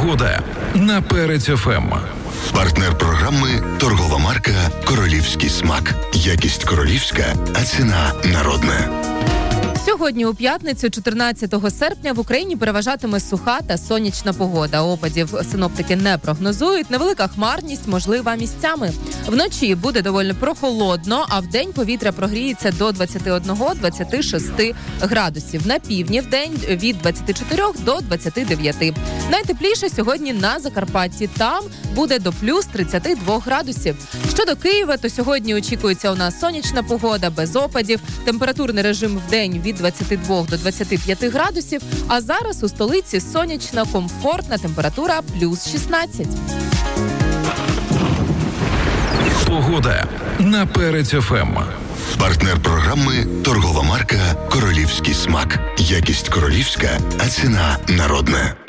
Погода на Перець ФМ. Партнер програми торгова марка «Королівський смак». Якість королівська, а ціна народна. Сьогодні у п'ятницю, 14 серпня, в Україні переважатиме суха та сонячна погода. Опадів синоптики не прогнозують. Невелика хмарність можлива місцями. Вночі буде доволі прохолодно, а вдень повітря прогріється до 21-26 градусів. На півдні вдень від 24 до 29. Найтепліше сьогодні на Закарпатті. Там буде до плюс 32 градусів. Щодо Києва, то сьогодні очікується у нас сонячна погода, без опадів. Температурний режим вдень від 22 до 25 градусів, а зараз у столиці сонячна, комфортна температура плюс 16. Погода на Перець ФМ. Партнер програми торгова марка «Королівський смак». Якість королівська, а ціна народна.